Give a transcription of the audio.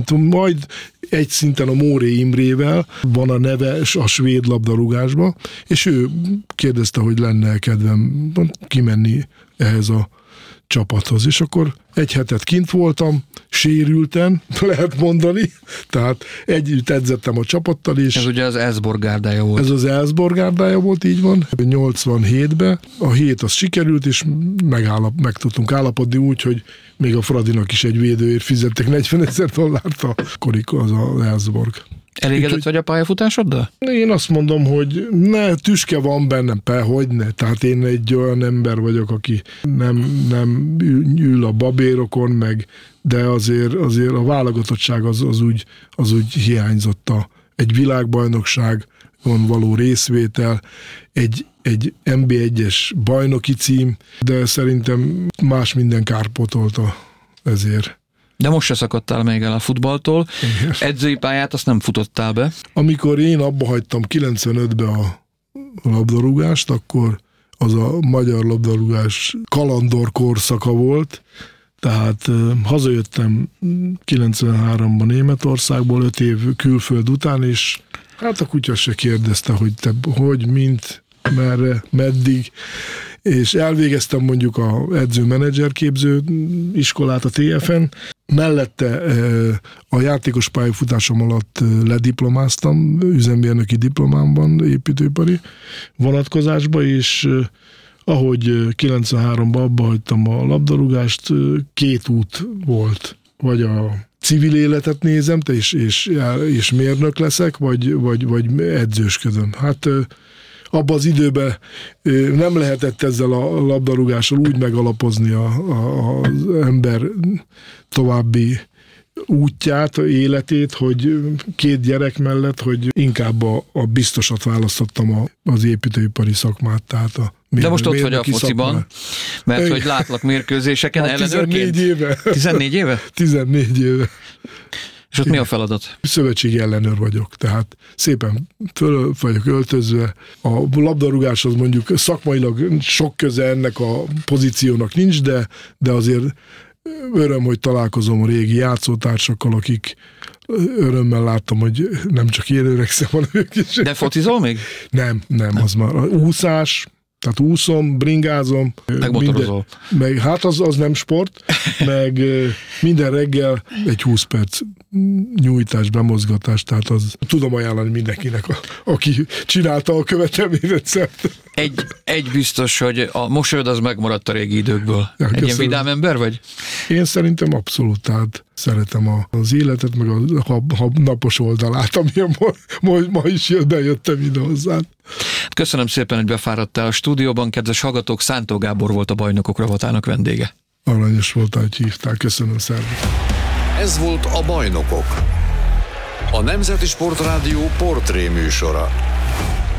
majd egy szinten a Móré Imrével van a neve a svéd labdarúgásban, és ő kérdezte, hogy lenne kedvem kimenni ehhez a csapathoz. És akkor egy hetet kint voltam, sérülten, lehet mondani, tehát együtt edzettem a csapattal is. Ez ugye az Elfsborg gárdája volt. Ez az Elfsborg gárdája volt, így van. 87-ben a hét az sikerült, és meg tudtunk állapodni úgy, hogy még a Fradinak is egy védőért fizettek $40,000, akkor az az Elfsborg. Elégedett vagy a pályafutásoddal? Én azt mondom, hogy tüske van bennem, hogyne. Tehát én egy olyan ember vagyok, aki nem ül a babérokon, de azért a válogatottság az úgy hiányzott. Egy világbajnokságon való részvétel, egy NB1-es bajnoki cím, de szerintem más minden kárpótolta ezért. De most se szakadtál még el a futballtól. Igen. Edzői pályát azt nem futottál be. Amikor én abba hagytam 95-ben a labdarúgást, akkor az a magyar labdarúgás kalandor korszaka volt, tehát hazajöttem 93-ban Németországból, 5 év külföld után, és hát a kutya se kérdezte, hogy te hogy, mint, merre, meddig, és elvégeztem mondjuk a edző-menedzser képző iskolát a TFN, mellette a játékos pályafutásom alatt lediplomáztam, üzemmérnöki diplomámban, építőipari vonatkozásba, és ahogy 93-ban abba hagytam a labdarúgást, 2 út volt, vagy a civil életet nézem, és mérnök leszek, vagy edzősködöm. Hát abban az időben nem lehetett ezzel a labdarúgással úgy megalapozni az ember további útját, életét, hogy 2 gyerek mellett, hogy inkább a biztosat választottam az építőipari szakmát, tehát de most ott vagy a fociban, szakmát. Mert hogy látlak mérkőzéseken ellenőrként. 14 éve. 14 éve? 14 éve. És ott mi a feladat? Szövetségi ellenőr vagyok, tehát szépen föl vagyok öltözve. A labdarúgáshoz mondjuk szakmailag sok köze ennek a pozíciónak nincs, de azért öröm, hogy találkozom a régi játszótársakkal, akik örömmel láttam, hogy nem csak én öregszem, hanem ők is. De focizol még? Nem, az már úszás, tehát úszom, bringázom. Meg motorozol. Hát az nem sport, meg minden reggel egy 20 perc nyújtás, bemozgatás, tehát az tudom ajánlani mindenkinek, aki csinálta a követelményrendszert. Egy biztos, hogy a mosolyod az megmaradt a régi időkből. Ja, egy ilyen vidám ember vagy? Én szerintem abszolút, tehát szeretem az életet, meg a napos oldalát, amilyen ma is bejöttem ide hozzád. Köszönöm szépen, hogy befáradtál a stúdióban. Kedves hallgatók, Szántó Gábor volt a Bajnokok rovatának vendége. Aranyos voltál, hogy hívtál. Köszönöm, szervusz. Ez volt a Bajnokok. A Nemzeti Sportrádió portré műsora.